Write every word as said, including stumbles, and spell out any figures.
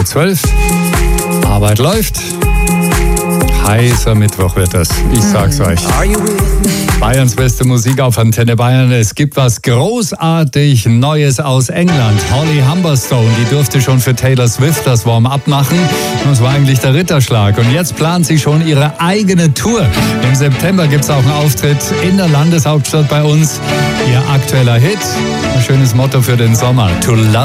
zwölf. Arbeit läuft. Heißer Mittwoch wird das, ich sag's euch. Bayerns beste Musik auf Antenne Bayern. Es gibt was großartig Neues aus England. Holly Humberstone, die durfte schon für Taylor Swift das Warm-up machen. Das war eigentlich der Ritterschlag. Und jetzt plant sie schon ihre eigene Tour. Im September gibt's auch einen Auftritt in der Landeshauptstadt bei uns. Ihr aktueller Hit, ein schönes Motto für den Sommer. To love